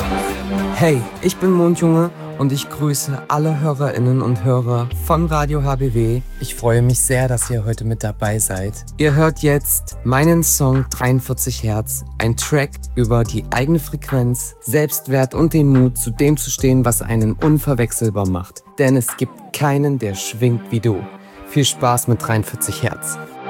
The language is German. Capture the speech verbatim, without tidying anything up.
Hey, ich bin Mondjunge und ich grüße alle HörerInnen und Hörer von Radio H B W. Ich freue mich sehr, dass ihr heute mit dabei seid. Ihr hört jetzt meinen Song dreiundvierzig Hertz, ein Track über die eigene Frequenz, Selbstwert und den Mut, zu dem zu stehen, was einen unverwechselbar macht. Denn es gibt keinen, der schwingt wie du. Viel Spaß mit dreiundvierzig Hertz.